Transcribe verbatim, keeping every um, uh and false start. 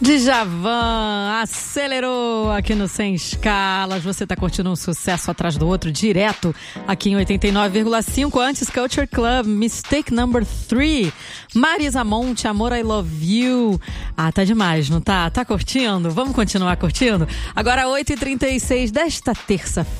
Djavan acelerou aqui no Sem Escalas. Você tá curtindo um sucesso atrás do outro, direto aqui em oitenta e nove vírgula cinco. Antes, Culture Club, Mistake Number three. Marisa Monte, Amor, I Love You. Ah, tá demais, não tá? Tá curtindo? Vamos continuar curtindo? Agora oito e trinta e seis desta terça-feira.